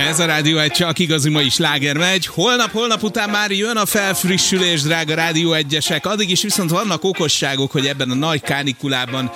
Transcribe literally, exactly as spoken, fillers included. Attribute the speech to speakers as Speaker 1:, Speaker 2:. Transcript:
Speaker 1: Ez a Rádió egy csak igazi mai sláger megy. Holnap, holnap után már jön a felfrissülés, drága Rádió egyesek. Addig is viszont vannak okosságok, hogy ebben a nagy kánikulában